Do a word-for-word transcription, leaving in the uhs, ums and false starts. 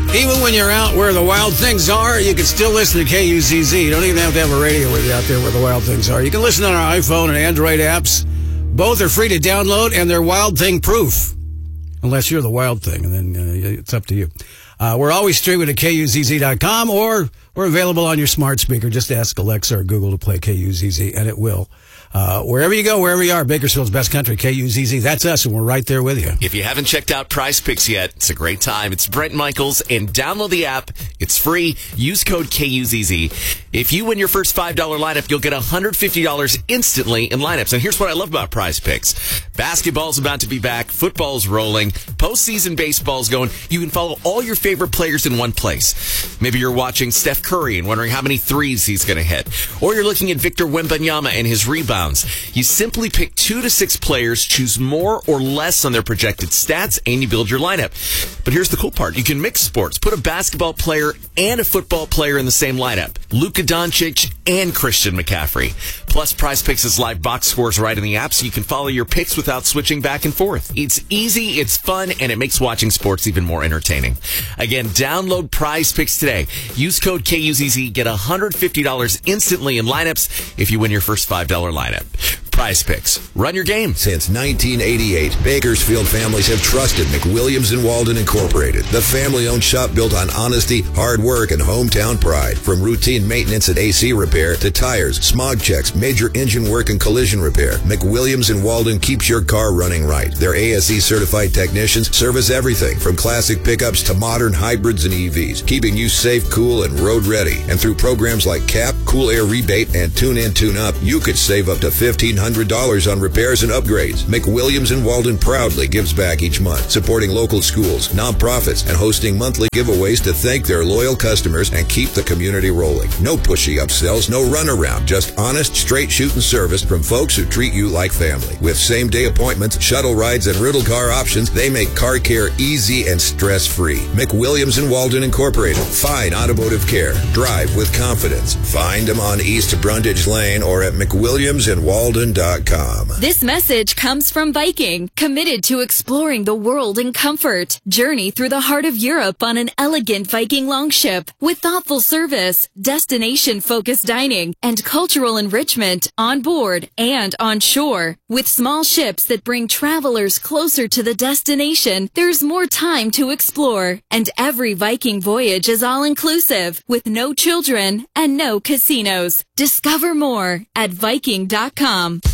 Even when you're out where the wild things are, you can still listen to K U Z Z. You don't even have to have a radio with you out there where the wild things are. You can listen on our iPhone and Android apps. Both are free to download, and they're wild thing proof. Unless you're the wild thing, and then uh, it's up to you. Uh, we're always streaming at K U Z Z dot com, or we're available on your smart speaker. Just ask Alexa or Google to play K U Z Z, and it will. Uh, wherever you go, wherever you are, Bakersfield's best country, K U Z Z. That's us, and we're right there with you. If you haven't checked out Prize Picks yet, it's a great time. It's Brent Michaels, and download the app. It's free. Use code K U Z Z. If you win your first five dollars lineup, you'll get one hundred fifty dollars instantly in lineups. And here's what I love about Prize Picks. Basketball's about to be back. Football's rolling. Postseason baseball's going. You can follow all your favorite players in one place. Maybe you're watching Steph Curry and wondering how many threes he's going to hit. Or you're looking at Victor Wembanyama and his rebounds. You simply pick two to six players, choose more or less on their projected stats, and you build your lineup. But here's the cool part. You can mix sports. Put a basketball player and a football player in the same lineup. Luka Doncic and Christian McCaffrey. Plus, Prize Picks' live box scores right in the app, so you can follow your picks without switching back and forth. It's easy, it's fun, and it makes watching sports even more entertaining. Again, download Prize Picks today. Use code K U Z Z. Get one hundred fifty dollars instantly in lineups if you win your first five dollars lineup. Prize Picks. Run your game. Since nineteen eighty-eight, Bakersfield families have trusted McWilliams and Walden Incorporated, the family-owned shop built on honesty, hard work, and hometown pride. From routine maintenance and A C repair to tires, smog checks, major engine work, and collision repair, McWilliams and Walden keeps your car running right. Their A S E-certified technicians service everything from classic pickups to modern hybrids and E Vs, keeping you safe, cool, and road-ready. And through programs like C A P, Cool Air Rebate, and Tune In, Tune Up, you could save up to fifteen hundred dollars on repairs and upgrades. McWilliams and Walden proudly gives back each month, supporting local schools, nonprofits, and hosting monthly giveaways to thank their loyal customers and keep the community rolling. No pushy upsells, no runaround, just honest, straight shooting service from folks who treat you like family. With same-day appointments, shuttle rides, and rental car options, they make car care easy and stress-free. McWilliams and Walden Incorporated. Fine automotive care. Drive with confidence. Find them on East Brundage Lane or at McWilliams and Walden dot com. This message comes from Viking, committed to exploring the world in comfort. Journey through the heart of Europe on an elegant Viking longship with thoughtful service, destination-focused dining, and cultural enrichment on board and on shore. With small ships that bring travelers closer to the destination, there's more time to explore. And every Viking voyage is all-inclusive, with no children and no casinos. Discover more at Viking dot com.